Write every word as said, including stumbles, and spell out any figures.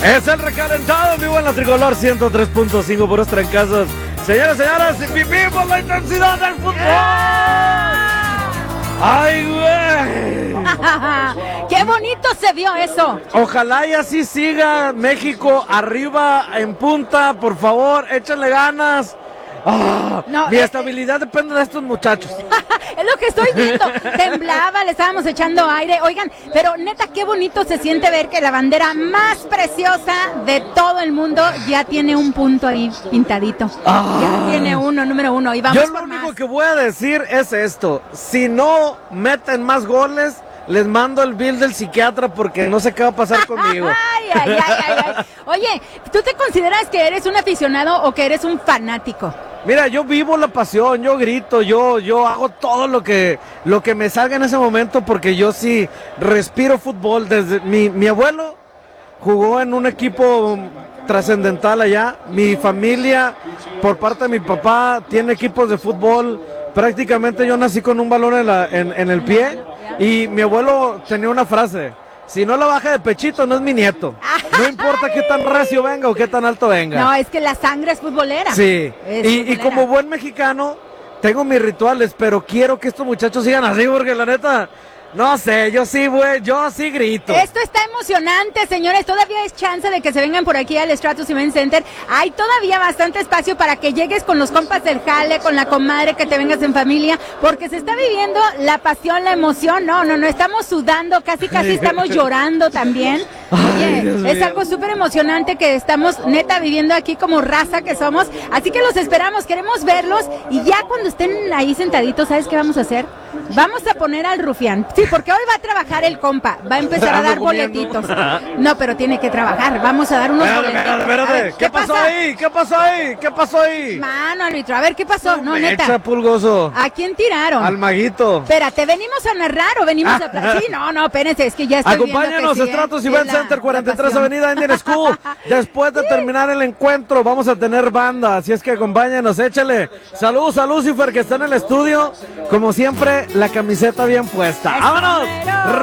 Es el recalentado en vivo en la Tricolor ciento tres punto cinco por los trancazos. Señoras y señores, vivimos la intensidad del fútbol. ¡Ay, güey! ¡Qué bonito se vio eso! Ojalá y así siga México arriba en punta, por favor, échenle ganas. Oh, no, mi eh, estabilidad eh, depende de estos muchachos. Es lo que estoy viendo. Temblaba, le estábamos echando aire. Oigan, pero neta, qué bonito se siente ver que la bandera más preciosa de todo el mundo ya tiene un punto ahí pintadito. Ah. Ya tiene uno, número uno. Y vamos Yo lo por único más. que voy a decir es esto. Si no meten más goles, les mando el bill del psiquiatra porque no sé qué va a pasar conmigo. Ay, ay, ay, ay, ay. Oye, ¿tú te consideras que eres un aficionado o que eres un fanático? Mira, yo vivo la pasión, yo grito, yo, yo hago todo lo que, lo que me salga en ese momento porque yo sí respiro fútbol. Desde mi, mi abuelo jugó en un equipo trascendental allá. Mi familia, por parte de mi papá, tiene equipos de fútbol. Prácticamente yo nací con un balón en, la, en, en el pie y mi abuelo tenía una frase: si no la baja de pechito, no es mi nieto. No importa qué tan recio venga o qué tan alto venga. No, es que la sangre es futbolera. Sí, es y, futbolera. y como buen mexicano, tengo mis rituales, pero quiero que estos muchachos sigan así, porque la neta, no sé, yo sí, güey, yo sí grito. Esto está emocionante, señores. Todavía es chance de que se vengan por aquí al Stratus Event Center. Hay todavía bastante espacio para que llegues con los compas del jale, con la comadre, que te vengas en familia, porque se está viviendo la pasión, la emoción. No, no, no, estamos sudando, casi, casi estamos llorando también. Oye, Ay, es algo súper emocionante que estamos neta viviendo aquí como raza que somos. Así que los esperamos, queremos verlos. Y ya cuando estén ahí sentaditos, ¿sabes qué vamos a hacer? Vamos a poner al rufián. Sí, porque hoy va a trabajar el compa. Va a empezar a dar boletitos. No, pero tiene que trabajar. Vamos a dar unos Espérate, boletitos. espérate, espérate. A ver, ¿Qué, pasó pasa? ahí? ¿Qué pasó ahí? ¿Qué pasó ahí? Mano, árbitro, a ver, ¿qué pasó? No, Mecha, neta. pulgoso. ¿A quién tiraron? Al maguito. Espérate, ¿venimos a narrar o venimos a... pla- Sí, no, no, espérense, es que ya estoy viendo Acompáñanos, que sí, ¿eh? Stratus Sí, Event la- Center, la cuarenta y tres pasión. Avenida Indian School. Después de terminar el encuentro, vamos a tener banda, así es que acompáñanos, échale. Saludos a Lucifer, que está en el estudio. Como siempre, la camiseta bien puesta. ¡Vámonos!